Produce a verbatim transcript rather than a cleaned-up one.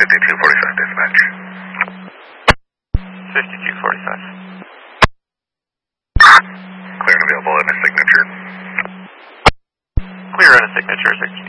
fifty-two forty-five dispatch. fifty-two forty-five. Clear and available in a signature. Clear and a signature,